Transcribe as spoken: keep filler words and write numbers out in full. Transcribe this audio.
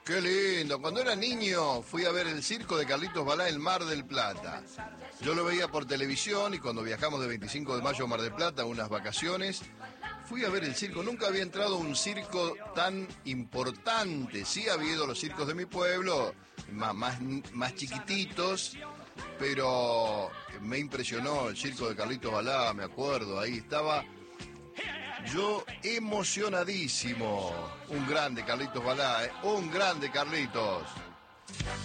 Qué lindo. Cuando era niño fui a ver el circo de Carlitos Balá en Mar del Plata. Yo lo veía por televisión y cuando viajamos de veinticinco de mayo a Mar del Plata, unas vacaciones, fui a ver el circo. Nunca había entrado a un circo tan importante. Sí había ido a los circos de mi pueblo, más, más, más chiquititos, pero me impresionó el circo de Carlitos Balá, me acuerdo. Ahí estaba yo emocionadísimo. Un grande Carlitos Balá, ¿eh? Un grande Carlitos.